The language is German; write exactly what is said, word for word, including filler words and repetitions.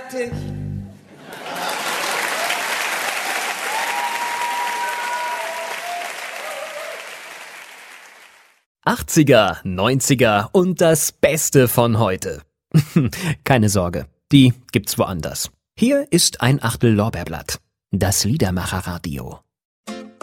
fertig. achtziger, neunziger und das Beste von heute. Keine Sorge, die gibt's woanders. Hier ist ein Achtel Lorbeerblatt. Das Liedermacherradio.